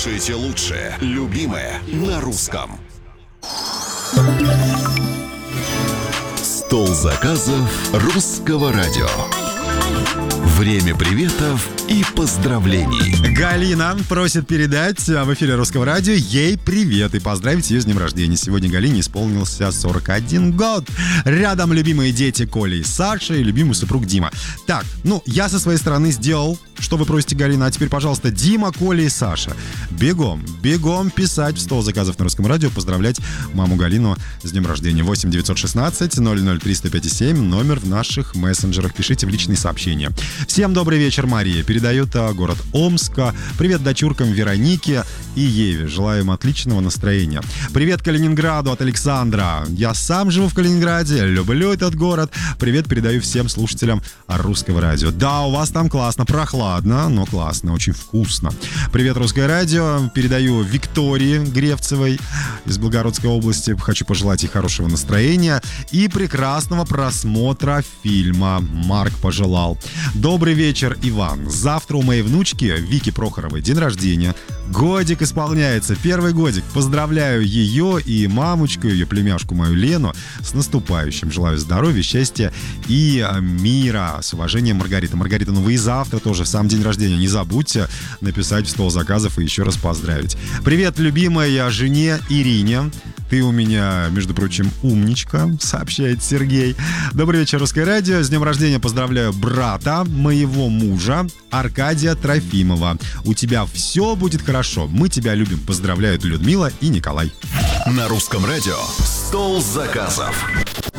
Слушайте лучшее, любимое на русском. Стол заказов русского радио. Время приветов и поздравлений. Галина просит передать в эфире Русского радио ей привет и поздравить ее с днем рождения. Сегодня Галине исполнился 41 год. Рядом любимые дети Коля и Саша и любимый супруг Дима. Так, я со своей стороны сделал, что вы просите, Галина. А теперь, пожалуйста, Дима, Коля и Саша. Бегом писать в стол заказов на Русском радио, поздравлять маму Галину с днем рождения. 8 916 003 105 номер в наших мессенджерах. Пишите в личные сообщения. Всем добрый вечер, Мария. Передает город Омска. Привет дочуркам Веронике и Еве. Желаю им отличного настроения. Привет Калининграду от Александра. Я сам живу в Калининграде. Люблю этот город. Привет передаю всем слушателям Русского радио. Да, у вас там классно, прохладно, но классно, очень вкусно. Привет, Русское радио. Передаю Виктории Гревцевой из Белгородской области. Хочу пожелать ей хорошего настроения и прекрасного просмотра фильма. Марк пожелал. Добрый вечер, Иван. Завтра у моей внучки Вики Прохоровой день рождения. Годик исполняется, первый годик. Поздравляю ее и мамочку, ее племяшку мою Лену с наступающим. Желаю здоровья, счастья и мира. С уважением, Маргарита. Маргарита, вы и завтра тоже, сам день рождения. Не забудьте написать в стол заказов и еще раз поздравить. Привет, любимая жене Ирине. Ты у меня, между прочим, умничка, сообщает Сергей. Добрый вечер, Русское радио. С днем рождения поздравляю брата моего мужа Аркадия Трофимова. У тебя все будет хорошо. Мы тебя любим. Поздравляют Людмила и Николай. На Русском радио «Стол заказов».